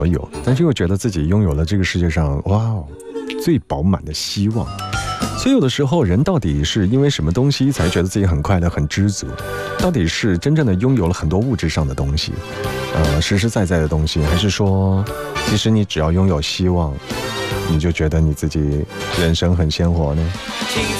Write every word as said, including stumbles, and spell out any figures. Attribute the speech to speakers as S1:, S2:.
S1: 有，但是又觉得自己拥有了这个世界上哇哦最饱满的希望。所以有的时候人到底是因为什么东西才觉得自己很快乐很知足，到底是真正的拥有了很多物质上的东西，呃实实在在的东西，还是说其实你只要拥有希望，你就觉得你自己人生很鲜活呢？